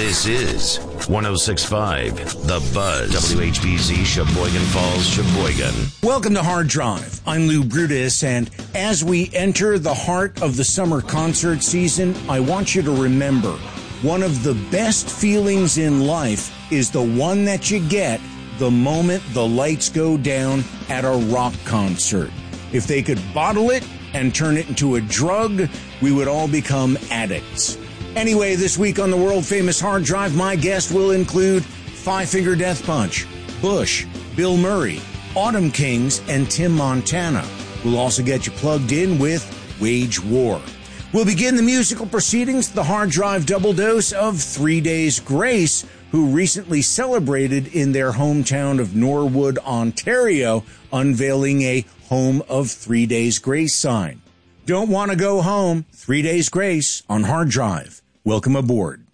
This is 106.5 The Buzz, WHBZ, Sheboygan Falls, Sheboygan. Welcome to Hard Drive. I'm Lou Brutus, and as we enter the heart of the summer concert season, I want you to remember, one of the best feelings in life is the one that you get the moment the lights go down at a rock concert. If they could bottle it and turn it into a drug, we would all become addicts. Anyway, this week on the world-famous Hard Drive, my guest will include Five Finger Death Punch, Bush, Bill Murray, Autumn Kings, and Tim Montana. We'll also get you plugged in with Wage War. We'll begin the musical proceedings, the Hard Drive double dose of 3 Days Grace, who recently celebrated in their hometown of Norwood, Ontario, unveiling a Home of 3 Days Grace sign. Don't want to go home? 3 Days Grace on Hard Drive. Welcome aboard.